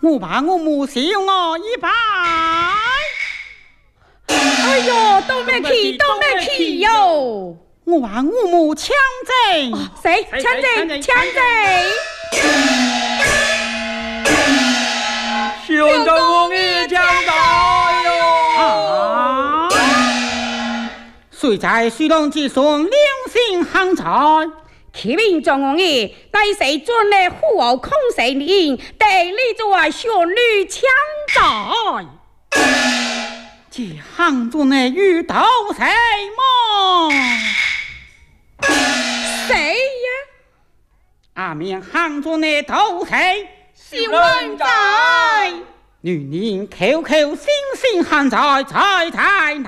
我把我母笑我一拜。 哎呦，都没去哟！ 我话我母抢贼， 谁抢贼？ 兄长我也抢到哟！ 谁在水龙之上两性行在？ 启明状王爷，带谁转来虎后空谁人，带你做小女抢在？ 这行中的遇到谁么？ 谁呀？ 阿面行中的斗谁？ 小人在。 女人口口声声行在哪？